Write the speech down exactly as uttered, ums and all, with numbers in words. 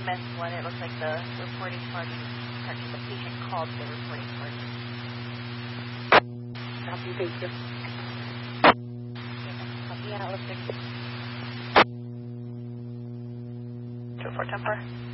missed one. It looks like the reporting party, actually the patient called the reporting party. Copy, thank you. Yeah, it looks like two four Temper.